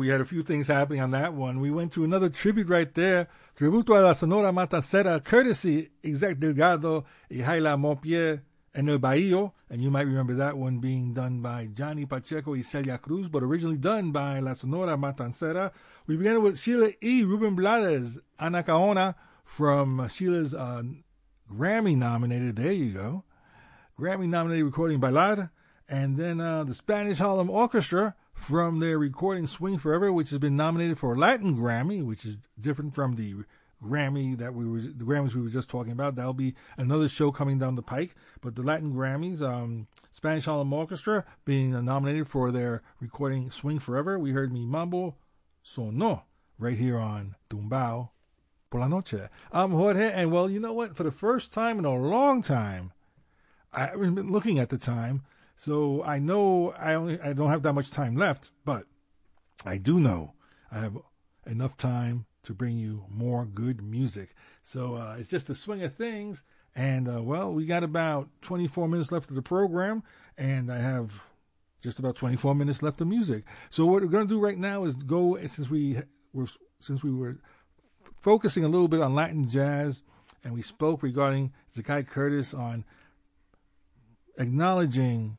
we had a few things happening on that one. We went to another tribute right there. Tributo a la Sonora Matancera, courtesy Isaac Delgado y Jaila Montpied en el Bajío. And you might remember that one being done by Johnny Pacheco y Celia Cruz, but originally done by La Sonora Matancera. We began with Sheila E. Ruben Blades, Anacaona, from Sheila's Grammy nominated, there you go, Grammy nominated recording Bailar. And then the Spanish Harlem Orchestra from their recording Swing Forever, which has been nominated for a Latin Grammy, which is different from the Grammys we were just talking about. That'll be another show coming down the pike. But the Latin Grammys, Spanish Harlem Orchestra being nominated for their recording Swing Forever. We heard Mi Mambo Sonó right here on Tumbao por la Noche. I'm Jorge, and well, you know what? For the first time in a long time, I haven't been looking at the time. So I know I don't have that much time left, but I do know I have enough time to bring you more good music. So it's just the swing of things. And, well, we got about 24 minutes left of the program, and I have just about 24 minutes left of music. So what we're going to do right now is go, since we were focusing a little bit on Latin jazz, and we spoke regarding Zakai Curtis on acknowledging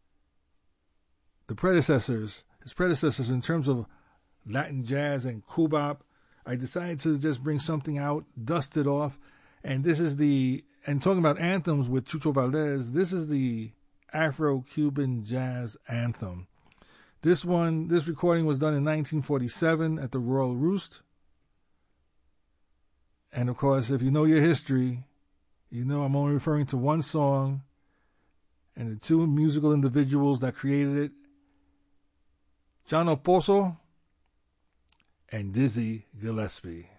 his predecessors in terms of Latin jazz and kubap, I decided to just bring something out, dust it off, and talking about anthems with Chucho Valdez, this is the Afro-Cuban jazz anthem. This recording was done in 1947 at the Royal Roost, and of course, if you know your history, you know I'm only referring to one song and the two musical individuals that created it, John Oposo and Dizzy Gillespie.